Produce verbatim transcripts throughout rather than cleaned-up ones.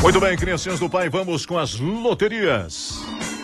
Muito bem, criancinhas do pai, vamos com as loterias.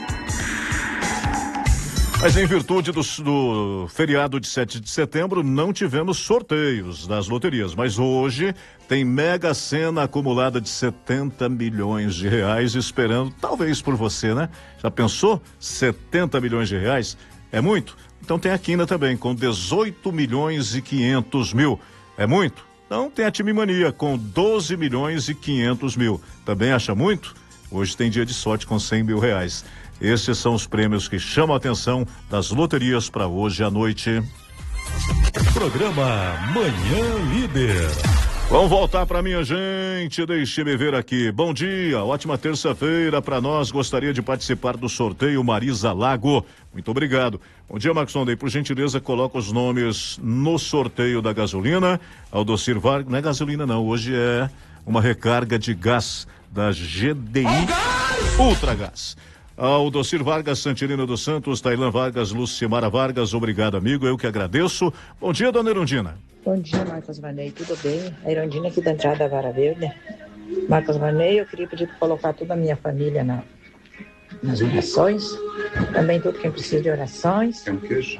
Mas em virtude do, do feriado de sete de setembro, não tivemos sorteios das loterias. Mas hoje tem Mega Sena acumulada de setenta milhões de reais esperando, talvez por você, né? Já pensou? setenta milhões de reais? É muito? Então tem a Quina também, com dezoito milhões e quinhentos mil. É muito? Então tem a Time Mania, com doze milhões e quinhentos mil. Também acha muito? Hoje tem dia de sorte com cem mil reais. Esses são os prêmios que chamam a atenção das loterias para hoje à noite. Programa Manhã Líder. Vamos voltar para minha gente, deixe-me ver aqui. Bom dia, ótima terça-feira para nós. Gostaria de participar do sorteio Marisa Lago. Muito obrigado. Bom dia, Marcos Ondei. Por gentileza, coloca os nomes no sorteio da gasolina. Aldocir Vargas, não é gasolina não, hoje é uma recarga de gás da G D I Ultragás. Aldocir Vargas, Santilino dos Santos, Tailã Vargas, Lucimara Vargas, obrigado, amigo, eu que agradeço. Bom dia, dona Erundina. Bom dia, Marcos Vanei, tudo bem? A Erundina aqui da entrada da Vara Verde. Marcos Vanei, eu queria pedir para colocar toda a minha família na, nas orações, também todo quem precisa de orações. Tem um queijo?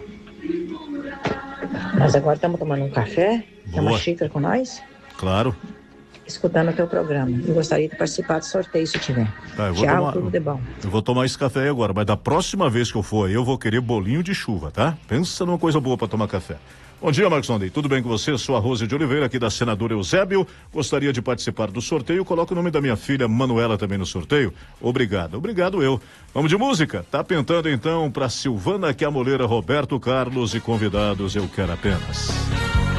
Nós agora estamos tomando um café, tem uma xícara com nós. Claro. Escutando o teu programa. Eu gostaria de participar do sorteio se tiver. Tá, eu vou Tchau, tomar, tudo de bom. Eu vou tomar esse café aí agora, mas da próxima vez que eu for aí, eu vou querer bolinho de chuva, tá? Pensa numa coisa boa para tomar café. Bom dia, Marcos Ondei. Tudo bem com você? Sou a Rose de Oliveira, aqui da Senadora Eusébio. Gostaria de participar do sorteio. Coloca o nome da minha filha Manuela também no sorteio. Obrigado. Obrigado eu. Vamos de música? Tá pintando então para Silvana Quiamoleira, Roberto Carlos e convidados Eu Quero Apenas.